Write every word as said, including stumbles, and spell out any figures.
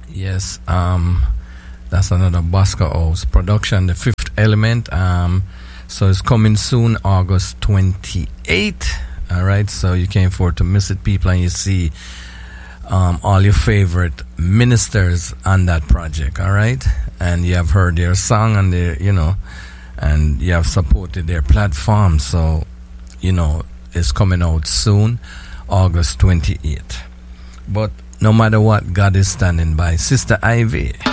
Yes, um, that's another Bosco House production, The Fifth Element. Um, so it's coming soon, August twenty-eighth. All right, so you can't afford to miss it, people, and you see um, all your favorite ministers on that project. All right, and you have heard their song and their, you know, and you have supported their platform. So, you know, it's coming out soon, August twenty-eighth. But no matter what, God is standing by. Sister Ivy.